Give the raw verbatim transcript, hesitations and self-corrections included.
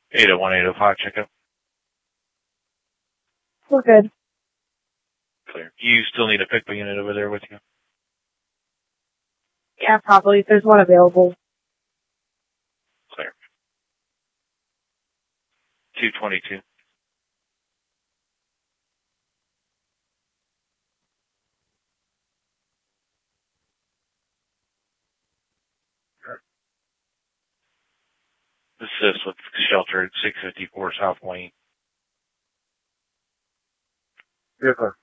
eight oh one, eight oh five, checkup. We're good. Clear. You still need a P I C P A unit over there with you? Yeah, probably. If there's one available. Clear. two twenty-two. Assist with shelter at six fifty-four South Wayne. Yes, sir.